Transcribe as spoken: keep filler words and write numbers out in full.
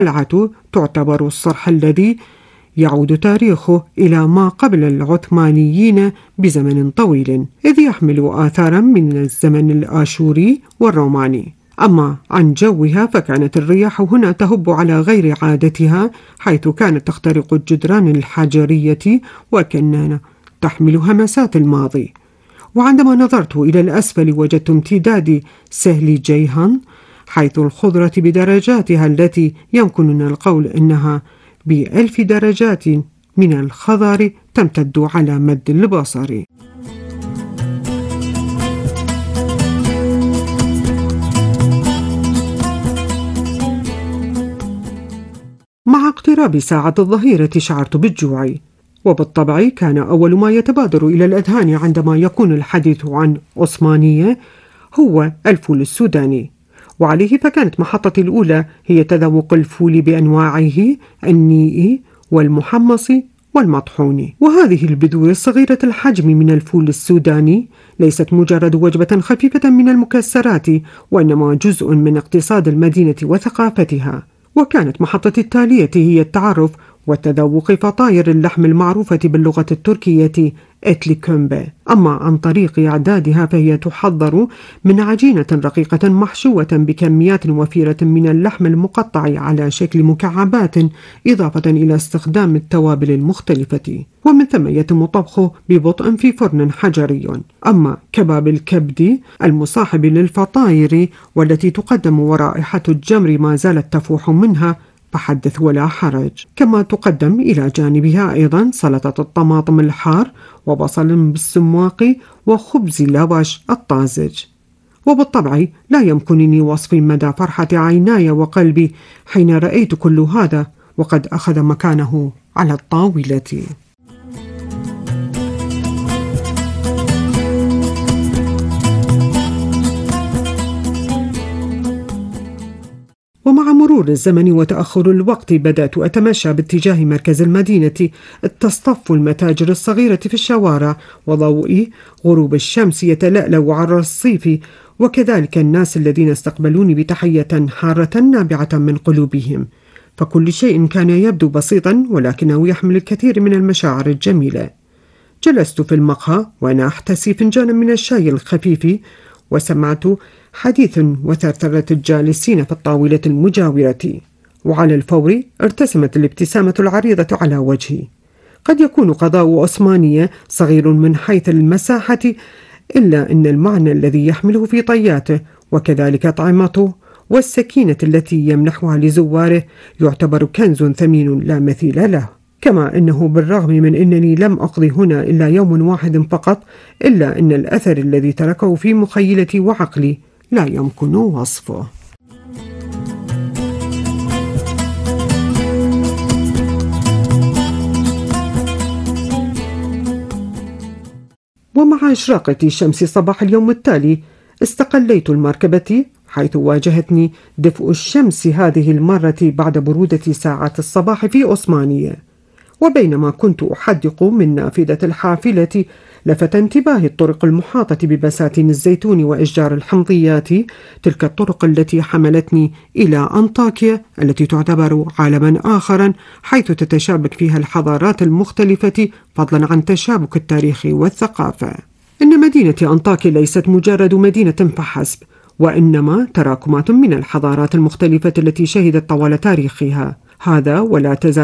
القلعة تعتبر الصرح الذي يعود تاريخه إلى ما قبل العثمانيين بزمن طويل، إذ يحمل آثارا من الزمن الآشوري والروماني. أما عن جوها فكانت الرياح هنا تهب على غير عادتها، حيث كانت تخترق الجدران الحجرية وكأنها تحمل همسات الماضي. وعندما نظرت إلى الأسفل وجدت امتداد سهل جيهان، حيث الخضرة بدرجاتها التي يمكننا القول إنها بألف درجات من الخضار تمتد على مد البصر. مع اقتراب ساعة الظهيرة شعرت بالجوع، وبالطبع كان أول ما يتبادر إلى الأذهان عندما يكون الحديث عن عثمانية هو الفول السوداني، وعليه فكانت محطتي الأولى هي تذوق الفول بأنواعه النيئي والمحمص والمطحون. وهذه البذور الصغيرة الحجم من الفول السوداني ليست مجرد وجبة خفيفة من المكسرات، وإنما جزء من اقتصاد المدينة وثقافتها. وكانت محطتي التالية هي التعرف وتذوق فطاير اللحم المعروفة باللغة التركية إتلي كومبي. أما عن طريق إعدادها فهي تحضر من عجينة رقيقة محشوة بكميات وفيرة من اللحم المقطع على شكل مكعبات، إضافة إلى استخدام التوابل المختلفة، ومن ثم يتم طبخه ببطء في فرن حجري. أما كباب الكبد المصاحب للفطاير والتي تقدم ورائحة الجمر ما زالت تفوح منها فحدث ولا حرج. كما تقدم إلى جانبها أيضا سلطة الطماطم الحار وبصل بالسماق وخبز لواش الطازج. وبالطبع لا يمكنني وصف مدى فرحة عيناي وقلبي حين رأيت كل هذا وقد أخذ مكانه على الطاولة. ومع مرور الزمن وتأخر الوقت بدأت أتمشى باتجاه مركز المدينة، تصطف المتاجر الصغيرة في الشوارع وضوء غروب الشمس يتلألأ على الرصيف، وكذلك الناس الذين استقبلوني بتحية حارة نابعة من قلوبهم. فكل شيء كان يبدو بسيطا ولكنه يحمل الكثير من المشاعر الجميلة. جلست في المقهى وأنا أحتسي فنجانا من الشاي الخفيف، وسمعت حديث وثرثرة الجالسين في الطاولة المجاورة، وعلى الفور ارتسمت الابتسامة العريضة على وجهي. قد يكون قضاء عثمانية صغير من حيث المساحة، إلا أن المعنى الذي يحمله في طياته وكذلك طعمته والسكينة التي يمنحها لزواره يعتبر كنز ثمين لا مثيل له. كما أنه بالرغم من أنني لم أقضي هنا إلا يوم واحد فقط، إلا أن الأثر الذي تركه في مخيلتي وعقلي لا يمكن وصفه. ومع إشراقة شمس صباح اليوم التالي استقليت المركبة، حيث واجهتني دفء الشمس هذه المرة بعد برودة ساعات الصباح في عثمانية. وبينما كنت أحدق من نافذة الحافلة لفت انتباهي الطرق المحاطة ببساتين الزيتون وأشجار الحمضيات، تلك الطرق التي حملتني إلى أنطاكيا التي تعتبر عالما آخرا، حيث تتشابك فيها الحضارات المختلفة فضلا عن تشابك التاريخ والثقافة. إن مدينة أنطاكيا ليست مجرد مدينة فحسب، وإنما تراكمات من الحضارات المختلفة التي شهدت طوال تاريخها هذا، ولا تزال